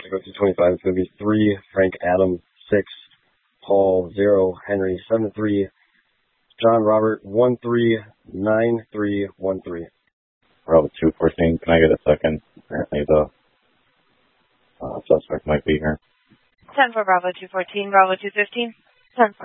to go through 25. It's going to be 3, Frank Adam 6, Paul 0, Henry 7-3, John Robert 139313. Bravo 214, can I get a second? Apparently the suspect might be here. 10 for Bravo 214, Bravo 215. 10 for